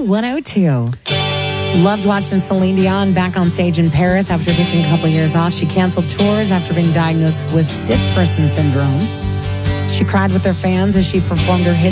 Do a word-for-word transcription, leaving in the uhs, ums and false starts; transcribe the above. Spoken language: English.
one oh two. Loved watching Celine Dion back on stage in Paris after taking a couple years off. She canceled tours after being diagnosed with stiff person syndrome. She cried with her fans as she performed her hit